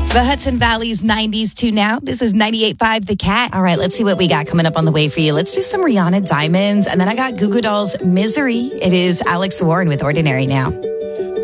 The Hudson Valley's 90s to now. This is 98.5 The Cat. All right, let's see what we got coming up on the way for you. Let's do some Rihanna Diamonds. And then I got Goo Goo Dolls' Misery. It is Alex Warren with Ordinary now.